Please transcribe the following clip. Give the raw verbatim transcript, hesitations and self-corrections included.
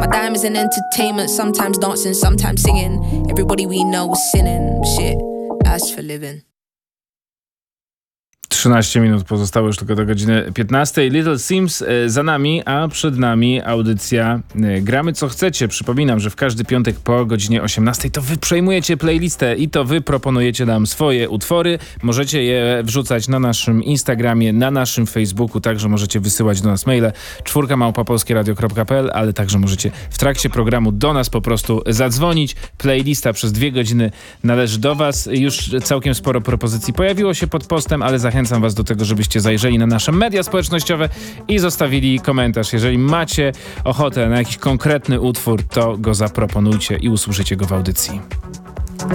My time is an entertainment, sometimes dancing, sometimes singing. Everybody we know was sinning, shit, as for living. trzynaście minut pozostało już tylko do godziny piętnastej. Little Sims za nami, a przed nami audycja Gramy co chcecie. Przypominam, że w każdy piątek po godzinie osiemnastej to wy przejmujecie playlistę i to wy proponujecie nam swoje utwory. Możecie je wrzucać na naszym Instagramie, na naszym Facebooku, także możecie wysyłać do nas maile czwórka małpa polskieradio kropka p l, ale także możecie w trakcie programu do nas po prostu zadzwonić. Playlista przez dwie godziny należy do was. Już całkiem sporo propozycji pojawiło się pod postem, ale zachęcam was do tego, żebyście zajrzeli na nasze media społecznościowe i zostawili komentarz. Jeżeli macie ochotę na jakiś konkretny utwór, to go zaproponujcie i usłyszycie go w audycji.